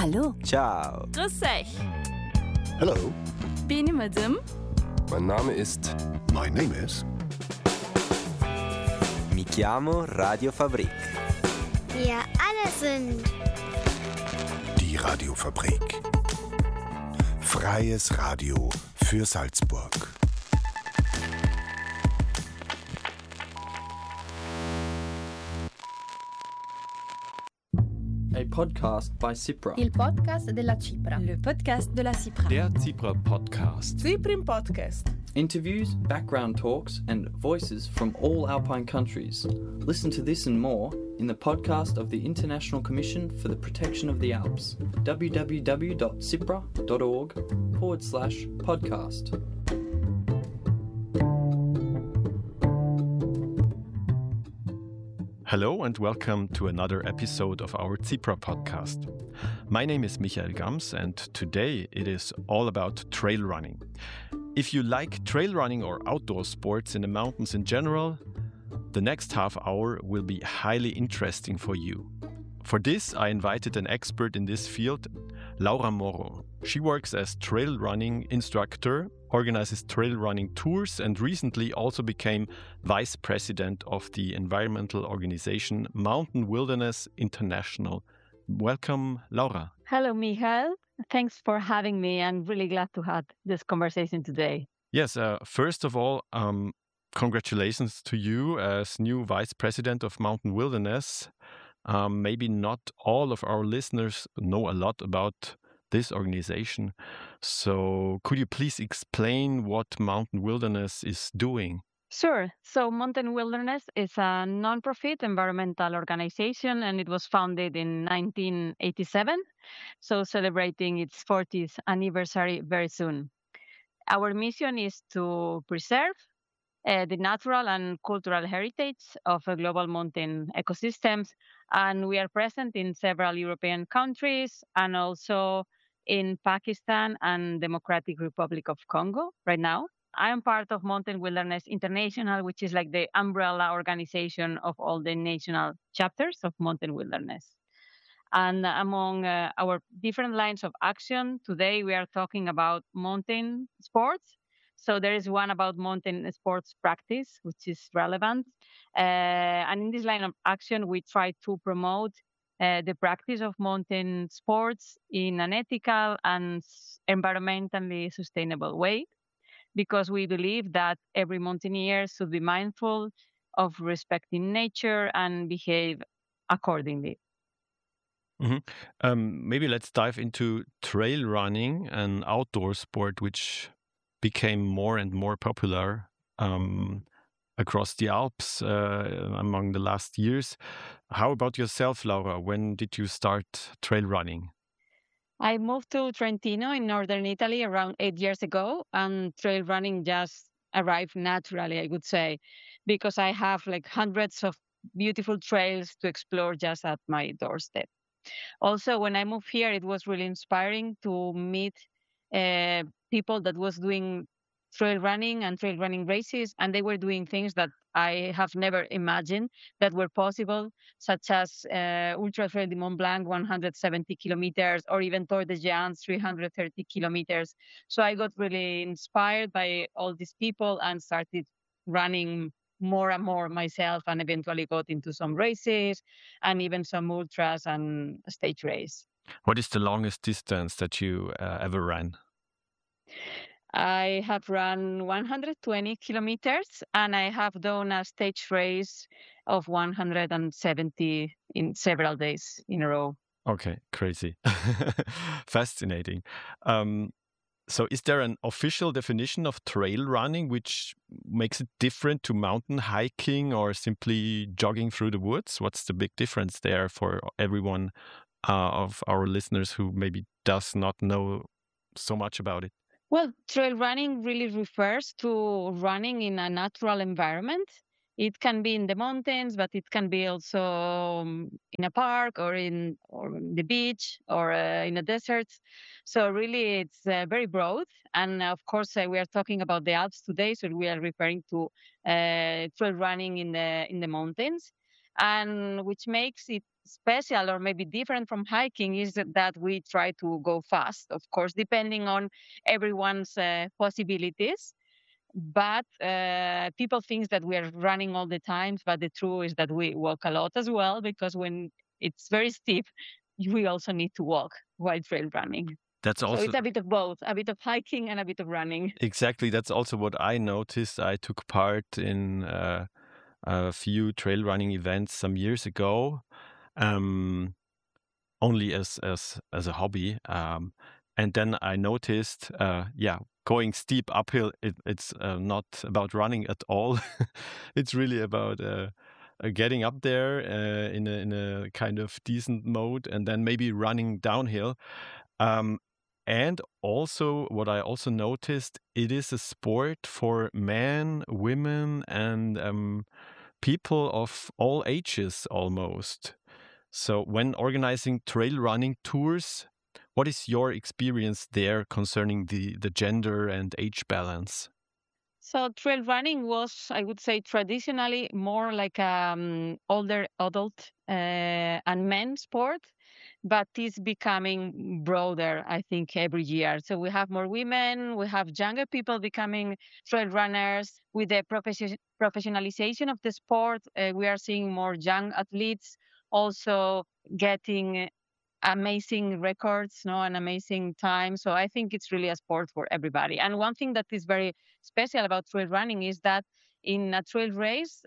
Hallo. Ciao. Grüß euch. Hello, Benim adım. mein Name ist. My name is. Mi chiamo Radio Fabrik. Wir alle sind Die Radiofabrik. Freies Radio für Salzburg. A podcast by Cipra. Il podcast della Cipra. Le podcast de la Cipra. Der Cipra Podcast. Cyprim Podcast. Interviews, background talks, and voices from all Alpine countries. Listen to this and more in the podcast of the International Commission for the Protection of the Alps. www.cipra.org/podcast. Hello and welcome to another episode of our Cipra podcast. My name is Michael Gams and today it is all about trail running. If you like trail running or outdoor sports in the mountains in general, the next half hour will be highly interesting for you. For this, I invited an expert in this field, Laura Moro. She works as trail running instructor, organizes trail running tours, and recently also became vice president of the environmental organization Mountain Wilderness International. Welcome, Laura. Hello, Michael. Thanks for having me. I'm really glad to have this conversation today. Yes, first of all, congratulations to you as new vice president of Mountain Wilderness. Maybe not all of our listeners know a lot about this organization. So could you please explain what Mountain Wilderness is doing? Sure. So Mountain Wilderness is a non-profit environmental organization, and it was founded in 1987, so celebrating its 40th anniversary very soon. Our mission is to preserve the natural and cultural heritage of global mountain ecosystems, and we are present in several European countries and also in Pakistan and Democratic Republic of Congo right now. I am part of Mountain Wilderness International, which is like the umbrella organization of all the national chapters of Mountain Wilderness. And among our different lines of action, today we are talking about mountain sports. So there is one about mountain sports practice, which is relevant. And in this line of action, we try to promote the practice of mountain sports in an ethical and environmentally sustainable way, because we believe that every mountaineer should be mindful of respecting nature and behave accordingly. Maybe let's dive into trail running, an outdoor sport which became more and more popular across the Alps among the last years. How about yourself, Laura? When did you start trail running? I moved to Trentino in northern Italy around 8 years ago, and trail running just arrived naturally, I would say, because I have like hundreds of beautiful trails to explore just at my doorstep. Also, when I moved here, it was really inspiring to meet people that was doing trail running and trail running races, and they were doing things that I have never imagined that were possible, such as Ultra Trail du Mont Blanc, 170 kilometers, or even Tour de Géant, 330 kilometers. So I got really inspired by all these people and started running more and more myself, and eventually got into some races and even some ultras and stage race. What is the longest distance that you ever ran? I have run 120 kilometers, and I have done a stage race of 170 in several days in a row. Okay, crazy. Fascinating. So is there an official definition of trail running which makes it different to mountain hiking or simply jogging through the woods? What's the big difference there for everyone of our listeners who maybe does not know so much about it? Well, trail running really refers to running in a natural environment. It can be in the mountains, but it can be also in a park or in the beach or in a desert. So really, it's very broad. And of course, we are talking about the Alps today, so we are referring to trail running in the mountains, and which makes it special or maybe different from hiking is that we try to go fast, of course, depending on everyone's possibilities. But people think that we are running all the time, but the truth is that we walk a lot as well, because when it's very steep, we also need to walk while trail running. That's So also it's a bit of both, a bit of hiking and a bit of running. exactly, that's also what I noticed. I took part in a few trail running events some years ago, um, only as a hobby. And then I noticed, going steep uphill, it's not about running at all. It's really about getting up there in a kind of decent mode, and then maybe running downhill. Um, and also, what I also noticed, it is a sport for men, women, and people of all ages almost. So, when organizing trail running tours, what is your experience there concerning the gender and age balance? So trail running was, I would say, traditionally more like older adult and men sport, but it's becoming broader, I think, every year. So we have more women, we have younger people becoming trail runners. With the professionalization of the sport, we are seeing more young athletes also getting amazing records, no, an amazing time. So I think it's really a sport for everybody. And one thing that is very special about trail running is that in a trail race,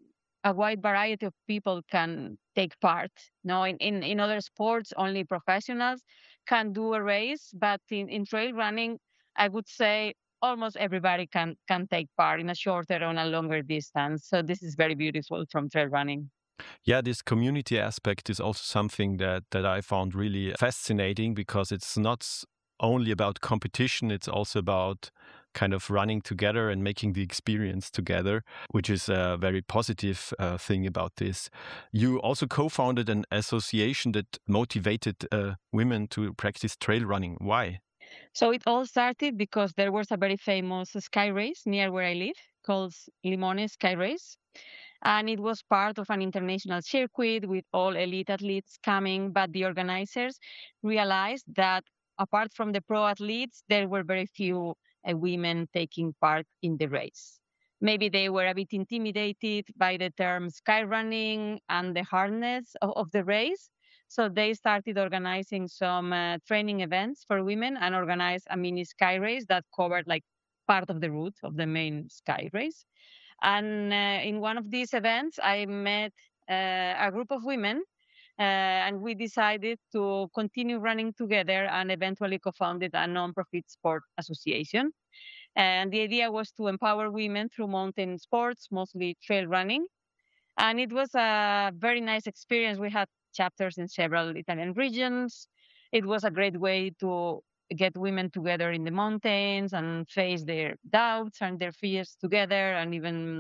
a wide variety of people can take part. No, in other sports, only professionals can do a race, but in trail running, I would say almost everybody can take part in a shorter or a longer distance. So this is very beautiful from trail running. Yeah, this community aspect is also something that I found really fascinating, because it's not only about competition, it's also about kind of running together and making the experience together, which is a very positive thing about this. You also co-founded an association that motivated women to practice trail running. Why? So it all started because there was a very famous sky race near where I live called Limone Sky Race. And it was part of an international circuit with all elite athletes coming. But the organizers realized that apart from the pro athletes, there were very few women taking part in the race. Maybe they were a bit intimidated by the term sky running and the hardness of the race. So they started organizing some training events for women and organized a mini sky race that covered like part of the route of the main sky race. And in one of these events, I met a group of women, and we decided to continue running together and eventually co-founded a non-profit sport association. And the idea was to empower women through mountain sports, mostly trail running. And it was a very nice experience. We had chapters in several Italian regions. It was a great way to get women together in the mountains and face their doubts and their fears together, and even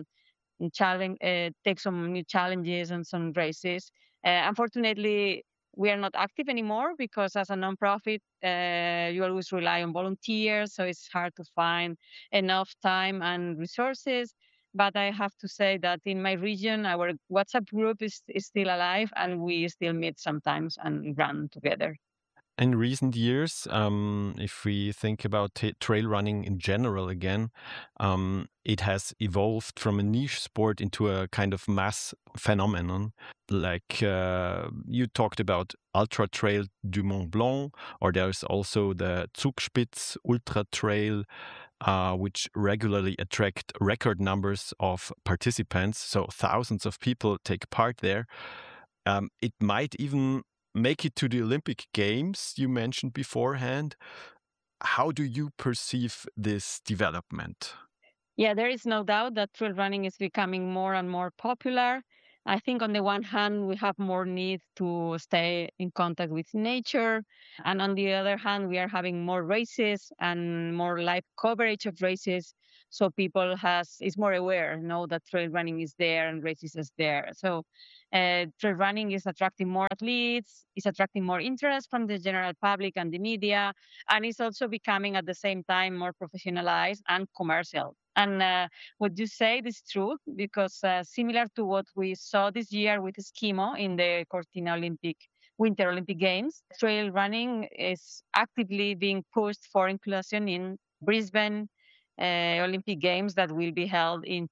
take some new challenges and some races. Unfortunately, we are not active anymore because as a nonprofit, you always rely on volunteers, so it's hard to find enough time and resources. But I have to say that in my region, our WhatsApp group is still alive, and we still meet sometimes and run together. In recent years, if we think about trail running in general again, it has evolved from a niche sport into a kind of mass phenomenon. Like you talked about Ultra Trail du Mont Blanc, or there's also the Zugspitz Ultra Trail, which regularly attract record numbers of participants. So thousands of people take part there. It might even make it to the Olympic Games you mentioned beforehand. How do you perceive this development? Yeah, there is no doubt that trail running is becoming more and more popular. I think on the one hand, we have more need to stay in contact with nature. And on the other hand, we are having more races and more live coverage of races. So people is more aware, know that trail running is there and races is there. So trail running is attracting more athletes, is attracting more interest from the general public and the media, and it's also becoming at the same time more professionalized and commercial. And what you said is true because similar to what we saw this year with Eskimo in the Cortina Winter Olympic Games, trail running is actively being pushed for inclusion in Brisbane Olympic Games that will be held in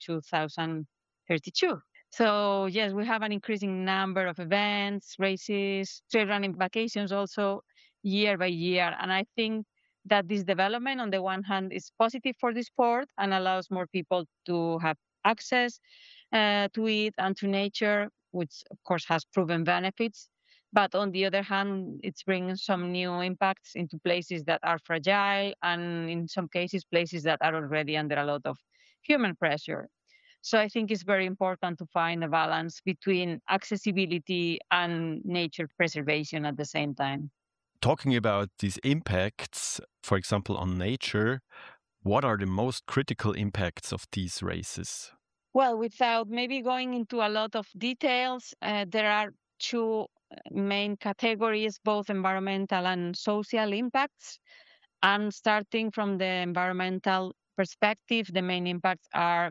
2032. So yes, we have an increasing number of events, races, trail running vacations also year by year. And I think that this development on the one hand is positive for the sport and allows more people to have access to it and to nature, which of course has proven benefits. But on the other hand, it's bringing some new impacts into places that are fragile and in some cases, places that are already under a lot of human pressure. So I think it's very important to find a balance between accessibility and nature preservation at the same time. Talking about these impacts, for example, on nature, what are the most critical impacts of these races? Well, without maybe going into a lot of details, there are two main categories, both environmental and social impacts. And starting from the environmental perspective, the main impacts are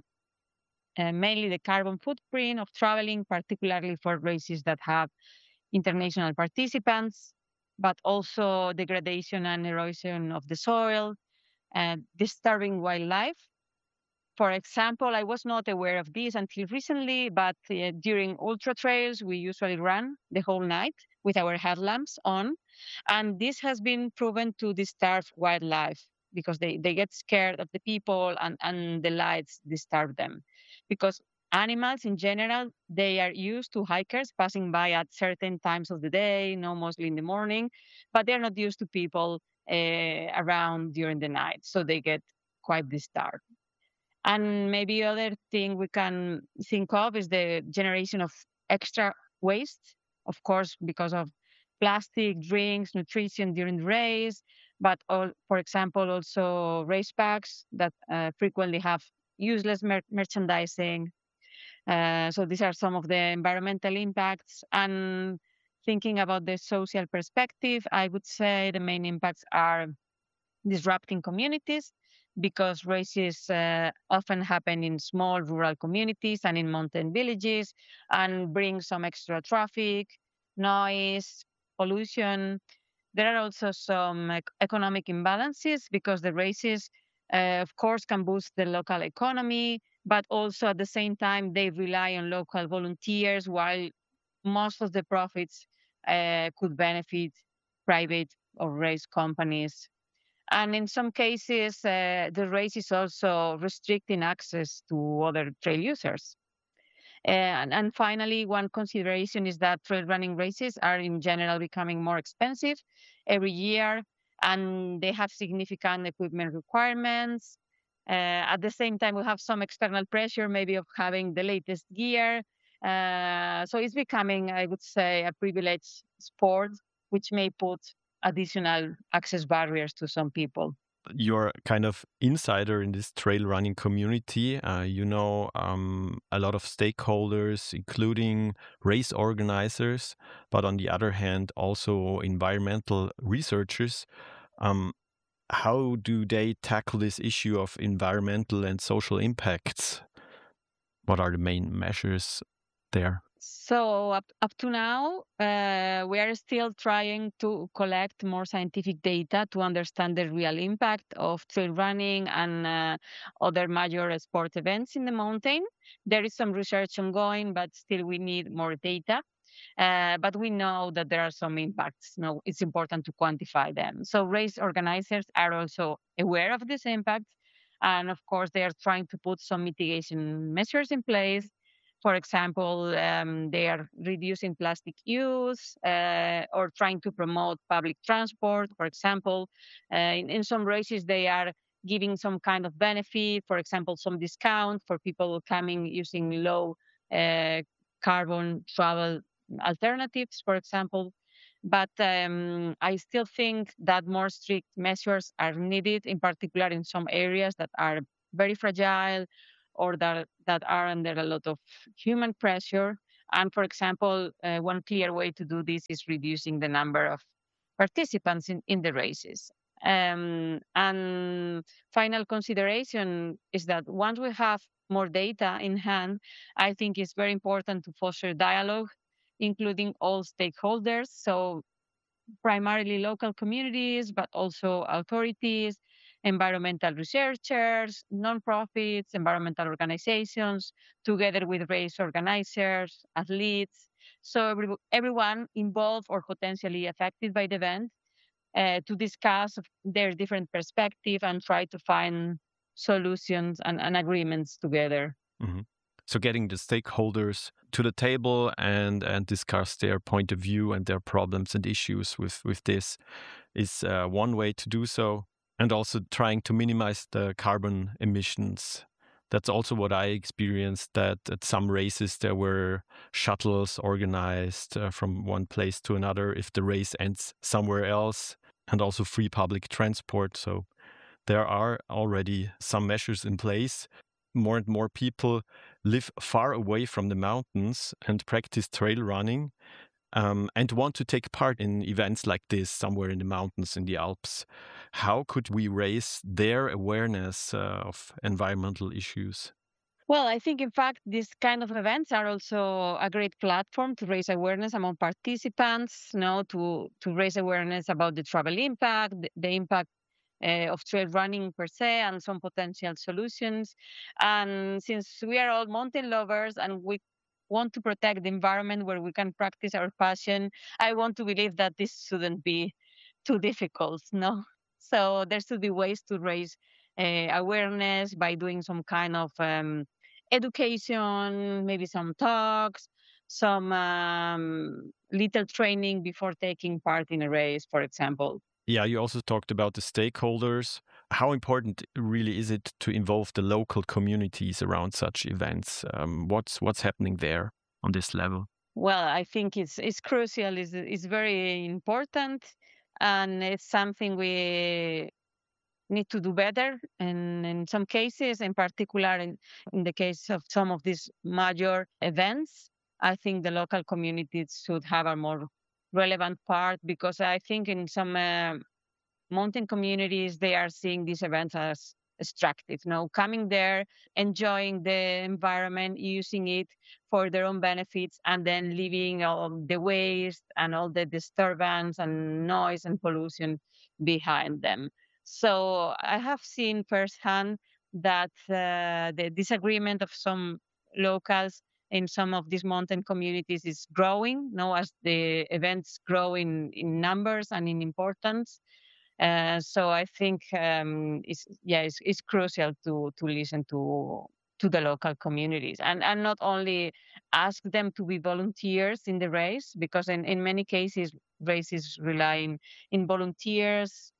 mainly the carbon footprint of traveling, particularly for races that have international participants, but also degradation and erosion of the soil and disturbing wildlife. For example, I was not aware of this until recently, but during ultra trails, we usually run the whole night with our headlamps on. And this has been proven to disturb wildlife because they get scared of the people and the lights disturb them. Because animals in general, they are used to hikers passing by at certain times of the day, mostly in the morning, but they're not used to people around during the night. So they get quite disturbed. And maybe other thing we can think of is the generation of extra waste, of course, because of plastic, drinks, nutrition during the race, but for example, also race packs that frequently have useless merchandising. So these are some of the environmental impacts. And thinking about the social perspective, I would say the main impacts are disrupting communities because races often happen in small rural communities and in mountain villages and bring some extra traffic, noise, pollution. There are also some economic imbalances because the races, of course, can boost the local economy, but also at the same time, they rely on local volunteers while most of the profits could benefit private or race companies. And in some cases, the race is also restricting access to other trail users. And finally, one consideration is that trail running races are in general becoming more expensive every year, and they have significant equipment requirements. At the same time, we have some external pressure, maybe of having the latest gear. So it's becoming, I would say, a privileged sport, which may put additional access barriers to some people. You're kind of insider in this trail running community. You know a lot of stakeholders, including race organizers, but on the other hand, also environmental researchers. How do they tackle this issue of environmental and social impacts? What are the main measures there? So up to now, we are still trying to collect more scientific data to understand the real impact of trail running and other major sport events in the mountain. There is some research ongoing, but still we need more data. But we know that there are some impacts. It's important to quantify them. So race organizers are also aware of these impacts. And of course, they are trying to put some mitigation measures in place. For example, they are reducing plastic use or trying to promote public transport. For example, in some races, they are giving some kind of benefit, for example, some discount for people coming using low carbon travel alternatives, for example. But I still think that more strict measures are needed, in particular in some areas that are very fragile or that are under a lot of human pressure. And for example, one clear way to do this is reducing the number of participants in the races. And final consideration is that once we have more data in hand, I think it's very important to foster dialogue, including all stakeholders. So primarily local communities, but also authorities, environmental researchers, nonprofits, environmental organizations, together with race organizers, athletes. So everyone involved or potentially affected by the event to discuss their different perspective and try to find solutions and agreements together. Mhm. So getting the stakeholders to the table and discuss their point of view and their problems and issues with this is one way to do so. And also trying to minimize the carbon emissions. That's also what I experienced, that at some races there were shuttles organized from one place to another if the race ends somewhere else, and also free public transport. So there are already some measures in place. More and more people live far away from the mountains and practice trail running, and want to take part in events like this somewhere in the mountains in the Alps. How could we raise their awareness of environmental issues? Well, I think, in fact, these kind of events are also a great platform to raise awareness among participants, to raise awareness about the travel impact, the impact of trail running per se, and some potential solutions. And since we are all mountain lovers and we want to protect the environment where we can practice our passion, I want to believe that this shouldn't be too difficult, no? So there should be ways to raise awareness by doing some kind of education, maybe some talks, some little training before taking part in a race, for example. Yeah, you also talked about the stakeholders. How important really is it to involve the local communities around such events? What's happening there on this level? Well, I think it's crucial. It's very important, and it's something we need to do better. And in some cases, in particular, in the case of some of these major events, I think the local communities should have a more relevant part, because I think in some mountain communities, they are seeing these events as extractive, coming there, enjoying the environment, using it for their own benefits, and then leaving all the waste and all the disturbance and noise and pollution behind them. So I have seen firsthand that the disagreement of some locals in some of these mountain communities is growing, as the events grow in numbers and in importance. So I think it's crucial to listen to the local communities, and not only ask them to be volunteers in the race, because in many cases races rely in volunteers,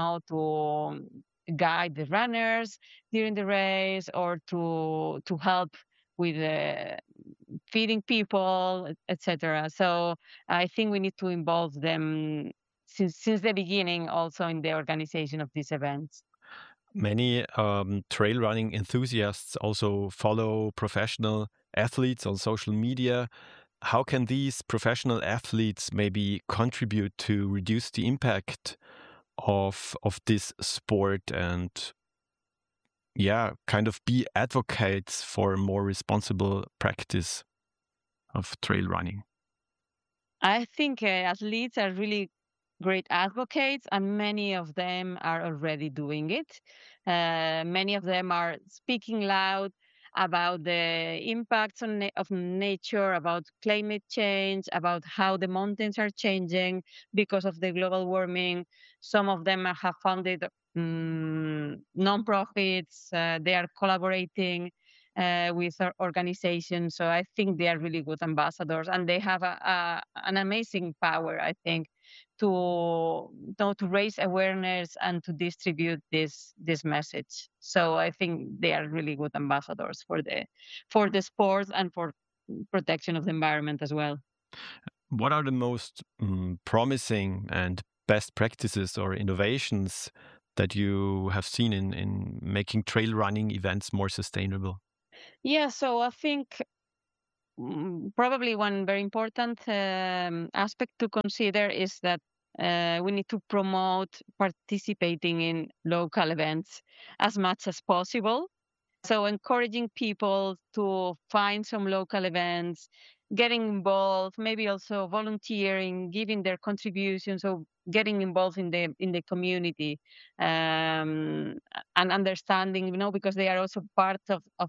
to guide the runners during the race, or to help with feeding people, etc. So I think we need to involve them since the beginning, also in the organization of these events. Many trail running enthusiasts also follow professional athletes on social media. How can these professional athletes maybe contribute to reduce the impact of this sport and kind of be advocates for a more responsible practice of trail running? I think athletes are really great advocates, and many of them are already doing it. Many of them are speaking loud about the impacts of nature, about climate change, about how the mountains are changing because of the global warming. Some of them have founded nonprofits. They are collaborating with our organizations. So I think they are really good ambassadors, and they have an amazing power, I think, to raise awareness and to distribute this message. So I think they are really good ambassadors for the sport and for protection of the environment as well. What are the most promising and best practices or innovations that you have seen in making trail running events more sustainable? Yeah, so I think probably one very important aspect to consider is that we need to promote participating in local events as much as possible. So encouraging people to find some local events, getting involved, maybe also volunteering, giving their contributions, so getting involved in the community, and understanding, because they are also part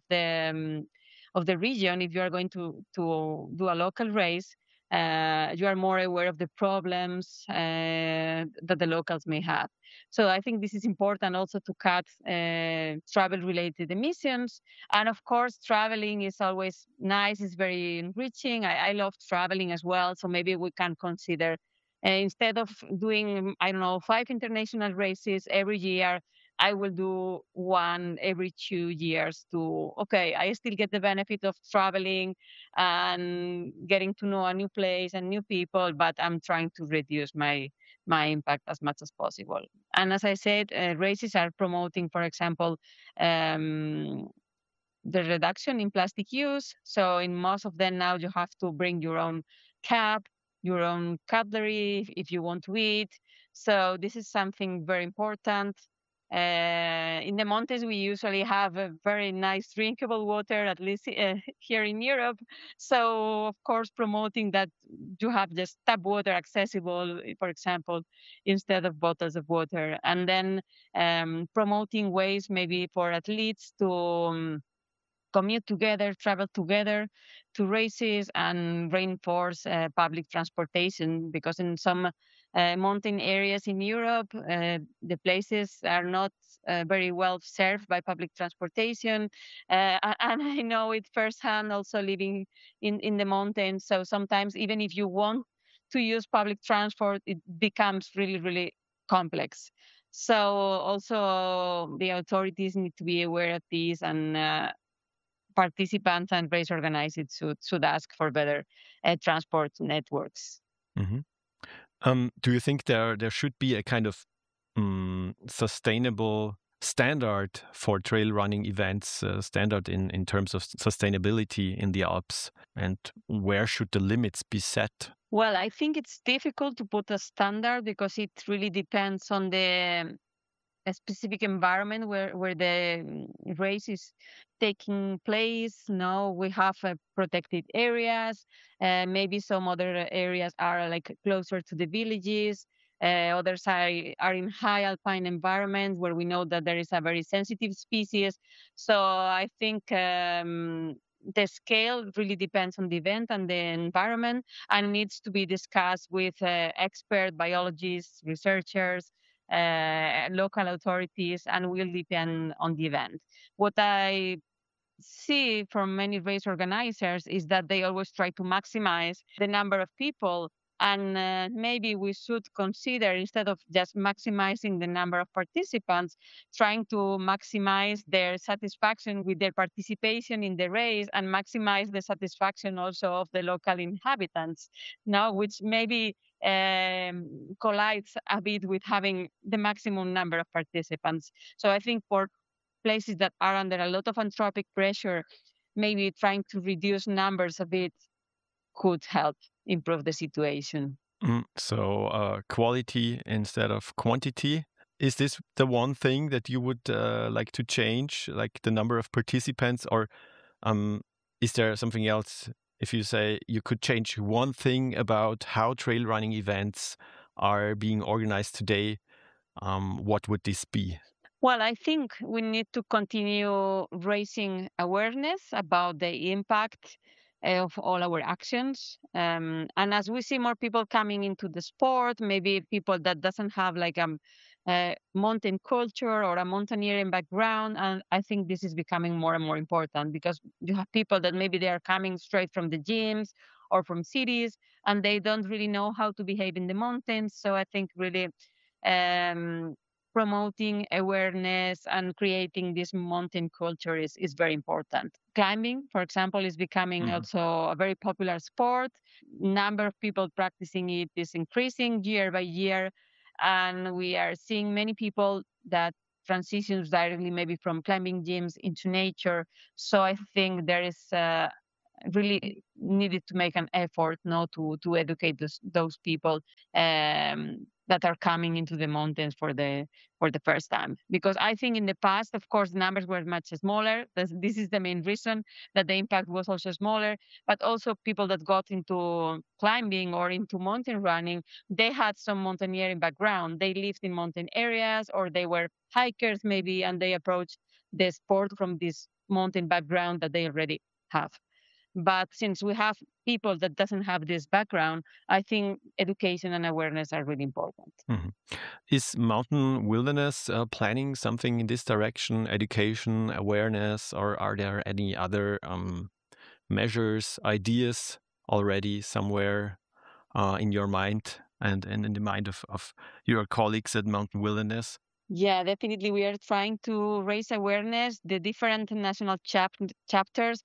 of the region. If you are going to do a local race, you are more aware of the problems that the locals may have. So I think this is important also to cut travel-related emissions. And of course, traveling is always nice. It's very enriching. I love traveling as well. So maybe we can consider instead of doing, I don't know, 5 international races every year, I will do one every 2 years okay, I still get the benefit of traveling and getting to know a new place and new people, but I'm trying to reduce my impact as much as possible. And as I said, races are promoting, for example, um, the reduction in plastic use. So in most of them now, you have to bring your own cup, your own cutlery if you want to eat. So this is something very important. In the mountains, we usually have a very nice drinkable water, at least here in Europe. So, of course, promoting that you have just tap water accessible, for example, instead of bottles of water. And then promoting ways maybe for athletes to commute together, travel together to races, and reinforce public transportation, because in some mountain areas in Europe, the places are not very well served by public transportation. And I know it firsthand also living in the mountains. So sometimes, even if you want to use public transport, it becomes really, really complex. So also the authorities need to be aware of this, and participants and race organizers should ask for better transport networks. Mhm. Do you think there should be a kind of sustainable standard for trail running events, standard in terms of sustainability in the Alps, and where should the limits be set? Well, I think it's difficult to put a standard because it really depends on the a specific environment where the race is taking place. No, we have protected areas. Maybe some other areas are like closer to the villages. Others are in high alpine environments where we know that there is a very sensitive species. So I think the scale really depends on the event and the environment, and needs to be discussed with expert biologists, researchers, local authorities, and will depend on the event. What I see from many race organizers is that they always try to maximize the number of people. And maybe we should consider, instead of just maximizing the number of participants, trying to maximize their satisfaction with their participation in the race, and maximize the satisfaction also of the local inhabitants, now, which maybe collides a bit with having the maximum number of participants. So I think for places that are under a lot of anthropic pressure, maybe trying to reduce numbers a bit could help improve the situation. So quality instead of quantity. Is this the one thing that you would like to change, like the number of participants, or is there something else? If you say you could change one thing about how trail running events are being organized today, what would this be? Well, I think we need to continue raising awareness about the impact of all our actions. And as we see more people coming into the sport, maybe people that doesn't have like a mountain culture or a mountaineering background, and I think this is becoming more and more important, because you have people that maybe they are coming straight from the gyms or from cities, and they don't really know how to behave in the mountains. So I think really um, promoting awareness and creating this mountain culture is very important. Climbing, for example, is becoming also a very popular sport. Number of people practicing it is increasing year by year, and we are seeing many people that transitions directly maybe from climbing gyms into nature. So I think there is really needed to make an effort now to educate those people, that are coming into the mountains for the first time. Because I think in the past, of course, the numbers were much smaller. This is the main reason that the impact was also smaller. But also people that got into climbing or into mountain running, they had some mountaineering background. They lived in mountain areas, or they were hikers maybe, and they approached the sport from this mountain background that they already have. But since we have people that doesn't have this background, I think education and awareness are really important. Mhm. Is Mountain Wilderness planning something in this direction, education, awareness, or are there any other measures, ideas already somewhere in your mind and in the mind of your colleagues at Mountain Wilderness? Yeah, definitely. We are trying to raise awareness. The different national chapters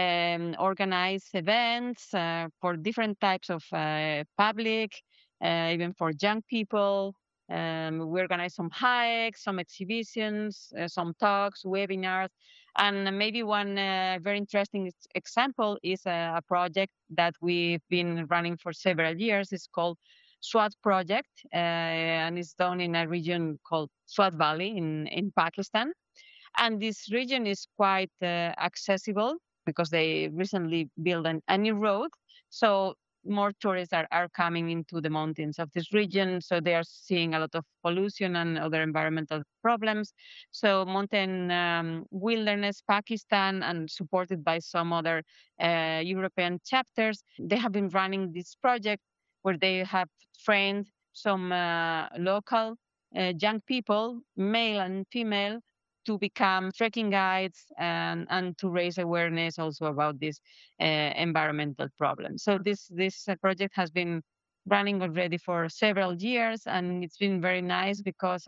organize events for different types of public, even for young people. We organize some hikes, some exhibitions, some talks, webinars. And maybe one very interesting example is a project that we've been running for several years. It's called Swat Project, and it's done in a region called Swat Valley in Pakistan. And this region is quite accessible because they recently built a new road. So more tourists are coming into the mountains of this region. So they are seeing a lot of pollution and other environmental problems. So Mountain Wilderness Pakistan, and supported by some other European chapters, they have been running this project where they have trained some local young people, male and female, to become trekking guides and to raise awareness also about these environmental problems. So this project has been running already for several years, and it's been very nice because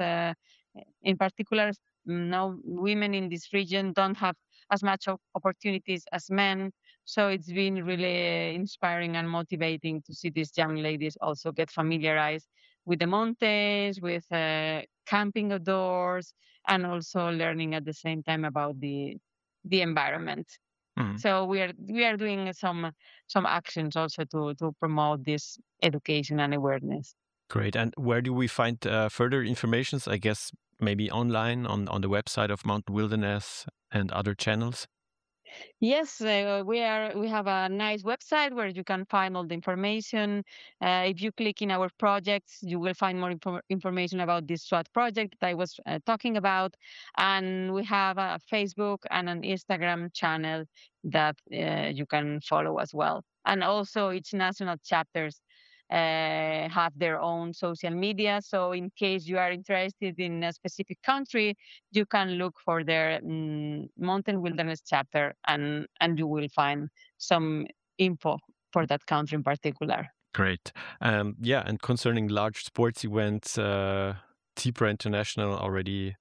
in particular now women in this region don't have as much opportunities as men. So it's been really inspiring and motivating to see these young ladies also get familiarized with the mountains, with camping outdoors, and also learning at the same time about the environment. Mhm. So we are doing some actions also to promote this education and awareness. Great. And where do we find further information? I guess maybe online on the website of Mountain Wilderness and other channels. Yes, we have a nice website where you can find all the information. If you click in our projects, you will find more information about this SWAT project that I was talking about. And we have a Facebook and an Instagram channel that you can follow as well. And also each national chapters have their own social media. So in case you are interested in a specific country, you can look for their Mountain Wilderness chapter, and you will find some info for that country in particular. Great. Yeah, and concerning large sports events, TIPRA International already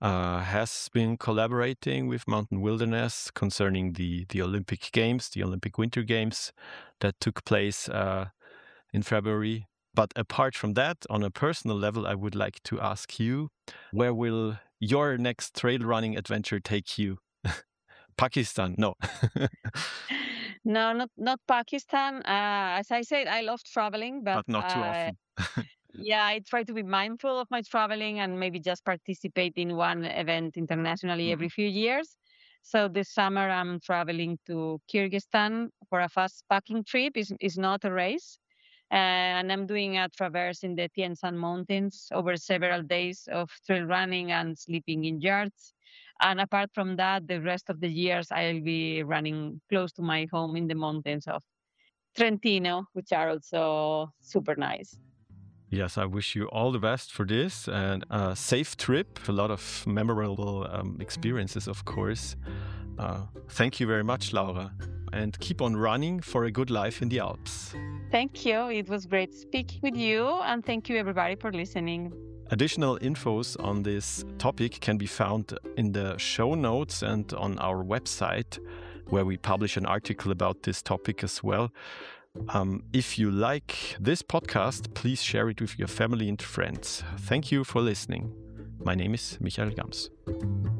has been collaborating with Mountain Wilderness concerning the Olympic Games, the Olympic Winter Games that took place in February. But apart from that, on a personal level, I would like to ask you, where will your next trail running adventure take you? Pakistan? No. No, not Pakistan. As I said, I love traveling, But not too often. yeah, I try to be mindful of my traveling and maybe just participate in one event internationally every few years. So this summer I'm traveling to Kyrgyzstan for a fast packing trip. It's not a race. And I'm doing a traverse in the Tian Shan Mountains over several days of trail running and sleeping in yards. And apart from that, the rest of the years I'll be running close to my home in the mountains of Trentino, which are also super nice. Yes, I wish you all the best for this and a safe trip. A lot of memorable experiences, of course. Thank you very much, Laura. And keep on running for a good life in the Alps. Thank you. It was great speaking with you. And thank you, everybody, for listening. Additional infos on this topic can be found in the show notes and on our website, where we publish an article about this topic as well. If you like this podcast, please share it with your family and friends. Thank you for listening. My name is Michael Gams.